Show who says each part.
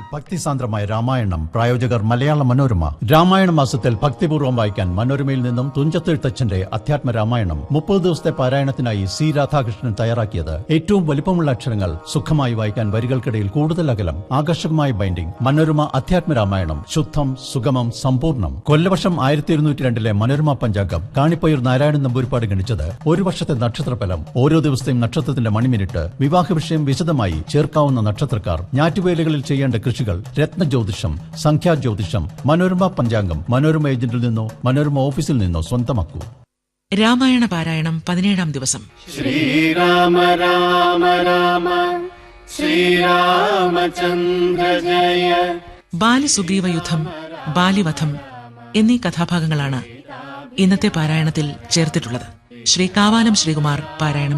Speaker 1: ഭക്തിസാന്ദ്രമായ രാമായണം. പ്രായോജകർ മലയാള മനോരമ. രാമായണ മാസത്തിൽ ഭക്തിപൂർവ്വം വായിക്കാൻ മനോരമയിൽ നിന്നും തുഞ്ചത്തെഴുത്തച്ഛന്റെ അധ്യാത്മ രാമായണം 30 ദിവസത്തെ പാരായണത്തിനായി സി രാധാകൃഷ്ണൻ തയ്യാറാക്കിയത്. ഏറ്റവും വലിപ്പമുള്ള അക്ഷരങ്ങൾ, സുഖമായി വായിക്കാൻ വരികൾക്കിടയിൽ കൂടുതൽ അകലം, ആകർഷകമായ ബൈൻഡിംഗ്. മനോരമ അധ്യാത്മ രാമായണം. ശുദ്ധം, സുഗമം, സമ്പൂർണ്ണം. കൊല്ലവർഷം 1202 മനോരമ പഞ്ചാംഗം കാണിപ്പയ്യൂർ നാരായണൻ നമ്പൂരിപ്പാട് ഗണിച്ചത്. ഒരു വർഷത്തെ നക്ഷത്രഫലം, ഓരോ ദിവസത്തെയും നക്ഷത്രത്തിന്റെ മണിമിനിറ്റ്, വിവാഹ വിഷയം വിശദമായി, ചേർക്കാവുന്ന നക്ഷത്രക്കാർ, ഞാറ്റുവേലകളിൽ ചെയ്യേണ്ട കൃഷികൾ, രത്നജ്യോതിഷം, സംഖ്യാജ്യോതിഷം. മനോരമ പഞ്ചാംഗം മനോരമ ഏജന്റിൽ നിന്നോ മനോരമ ഓഫീസിൽ നിന്നോ സ്വന്തമാക്കൂ.
Speaker 2: രാമായണ പാരായണം 17-ാം ദിവസം.
Speaker 3: ശ്രീരാമ രാമ രാമ ശ്രീരാമചന്ദ്ര ജയ.
Speaker 2: ബാലിസുഗ്രീവ യുദ്ധം, ബാലിവധം എന്നീ കഥാഭാഗങ്ങളാണ് ഇന്നത്തെ പാരായണത്തിൽ ചേർത്തിട്ടുള്ളത്. ശ്രീ കാവാലം ശ്രീകുമാർ പാരായണം